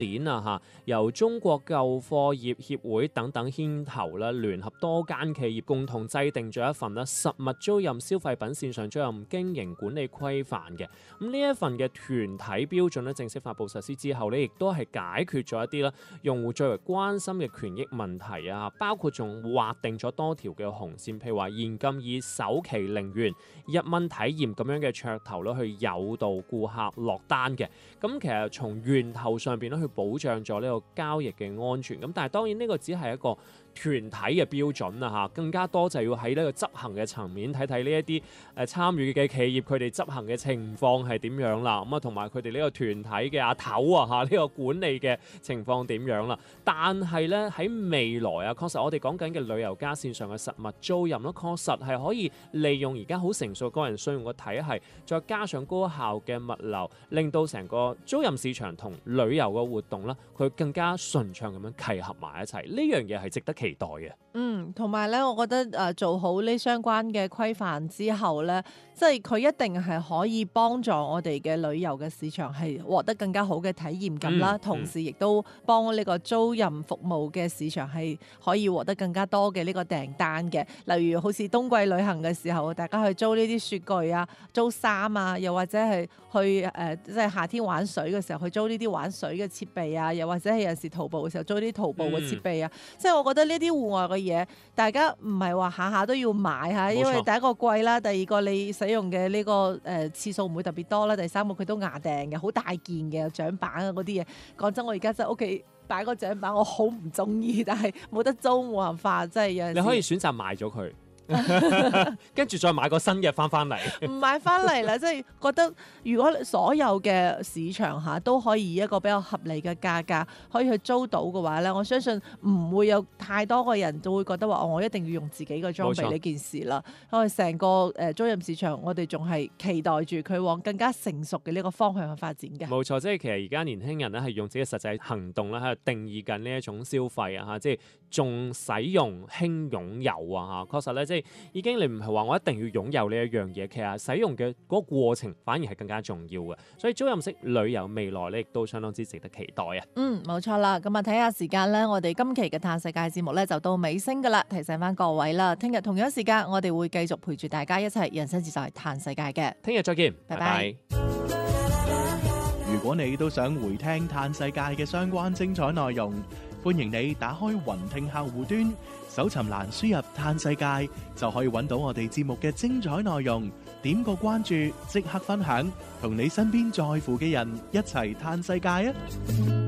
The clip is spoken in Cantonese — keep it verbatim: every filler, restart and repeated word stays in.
年啊嚇，由中國舊貨業協會等等牽頭啦，聯合多間企業共同制定咗一份啦實物租賃消費品線上租賃經營管理規範嘅。咁呢一份嘅團體標準咧正式發布實施之後咧，亦都係解決咗一啲啦用戶最為關心嘅權益問題啊，包括仲劃定咗多條嘅紅線，譬如話現禁以首期零元一蚊體驗咁樣嘅噱頭咧去誘導顧客落單嘅。咁其實從源頭上邊咧去保障咗呢個交易嘅安全，咁但係當然呢個只係一個團體嘅標準啊嚇，更加多就要喺呢個執行嘅層面睇睇呢一啲誒參與嘅企業佢哋執行嘅情況係點樣啦，咁啊同埋佢哋呢個團體嘅阿頭啊嚇呢個管理嘅情況點樣啦。但係咧喺未來啊，確實我哋講緊嘅旅遊加線上嘅實物租賃咯，確實係可以利用而家好成熟嘅個人信用嘅體系，再加上高效嘅物流，令到成個租賃市場同旅遊嘅活動啦，佢更加順暢咁樣契合埋一齊。呢樣嘢係值得期待嘅。 嗯，同埋咧，我覺得誒、呃、做好呢相關嘅規範之後咧，即係佢一定係可以幫助我哋嘅旅遊嘅市場係獲得更加好嘅體驗感啦，嗯、同時亦都幫呢個租賃服務嘅市場係可以獲得更加多嘅呢個訂單嘅。例如好似冬季旅行嘅時候，大家去租呢啲雪具啊、租衫啊，又或者係去誒、呃、即係夏天玩水嘅時候去租呢啲玩水嘅設備啊，又或者係有陣時徒步嘅時候租呢啲徒步嘅設備啊。嗯、即係我覺得呢啲戶外嘅嘢，大家唔係話下下都要買嚇，因為第一個貴啦，第二個你使用嘅呢個誒次數唔會特別多啦，第三個佢都牙訂嘅，好大件嘅獎板啊嗰啲嘢。講真，我而家真係屋企擺個獎板，我好唔中意，但係冇得租冇辦法，真係有陣時。 你可以選擇賣咗佢。跟住再買個新嘅翻翻嚟， 唔買翻嚟啦，即係覺得如果所有嘅市場下都可以以一個比較合理嘅價格可以去租到嘅話咧，我相信唔會有太多個人就會覺得話、哦、我一定要用自己嘅裝備呢件事啦。因為成個誒租賃市場，我哋仲係期待住佢往更加成熟嘅呢個方向去發展嘅。 冇錯，即係其實而家年輕人咧係用自己實際行動咧喺度定義緊呢一種消費啊嚇，即係重使用輕擁有啊嚇，確實咧即係。已經你唔係話我一定要擁有呢一樣嘢，其實使用嘅嗰個過程反而係更加重要嘅，所以租賃式旅遊未來咧亦都相當之值得期待啊！ 嗯，冇錯啦，咁啊睇下時間咧，我哋今期嘅嘆世界節目咧就到尾聲噶啦，提醒翻各位啦，聽日同樣時間我哋會繼續陪住大家一齊人生自在嘆世界嘅， 聽日再見，拜拜。 如果你都想回聽嘆世界嘅相關精彩內容，歡迎你打開雲聽客戶端，搜尋欄輸入嘆世界，就可以揾到我哋節目嘅精彩內容。點個關注，即刻分享，同你身邊在乎嘅人一齊嘆世界啊！